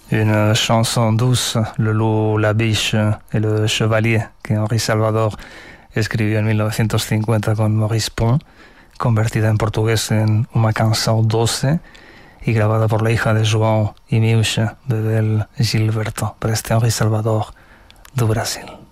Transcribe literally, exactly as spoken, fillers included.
Une chanson douce, Le loup, la biche et le chevalier, que Henri Salvador escribió en mil novecientos cincuenta con Maurice Pont, convertida en portugués en Uma canção doce y grabada por la hija de João y Miúcha, Bebel Gilberto, para este Henri Salvador do Brasil.